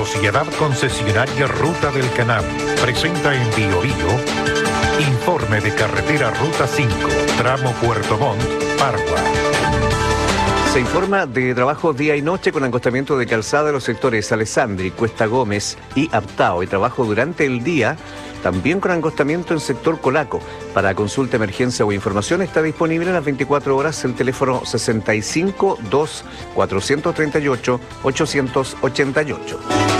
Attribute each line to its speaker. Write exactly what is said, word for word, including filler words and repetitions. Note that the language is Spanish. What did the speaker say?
Speaker 1: Sociedad Concesionaria Ruta del Canal presenta en Bio Bio informe de carretera Ruta cinco, tramo Puerto Montt, Pargua.
Speaker 2: Se informa de trabajo día y noche con acostamiento de calzada en los sectores Alessandri, Cuesta Gómez y Aptao, y trabajo durante el día también con acostamiento en sector Colaco. Para consulta, emergencia o información está disponible a las veinticuatro horas el teléfono sesenta y cinco, dos, cuatrocientos treinta y ocho, ochocientos ochenta y ocho.